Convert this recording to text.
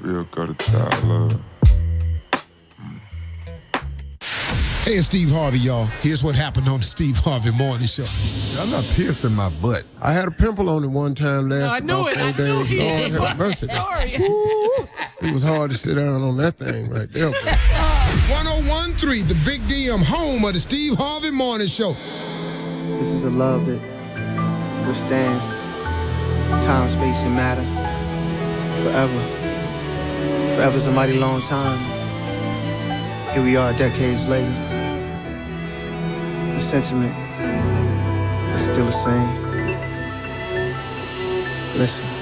still got a child love. Hey, it's Steve Harvey, y'all. Here's what happened on the Steve Harvey Morning Show. I'm not piercing my butt. I had a pimple on it one time last I knew it. I knew days. it. Lord have mercy. It was hard to sit down on that thing right there. 1013, the Big DM, home of the Steve Harvey Morning Show. This is a love that withstands time, space, and matter. Forever. Forever's a mighty long time. Here we are decades later. The sentiment is still the same. Listen.